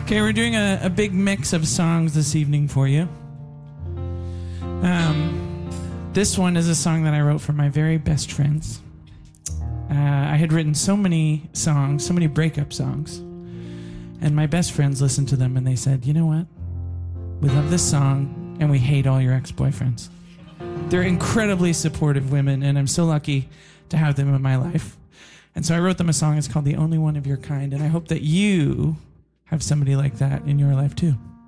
Okay, we're doing a big mix of songs this evening for you. This one is a song that I wrote for my very best friends. I had written so many songs, so many breakup songs, and my best friends listened to them and they said, you know what? We love this song and we hate all your ex-boyfriends. They're incredibly supportive women, and I'm so lucky to have them in my life. And so I wrote them a song. It's called The Only One of Your Kind, and I hope that you have somebody like that in your life too.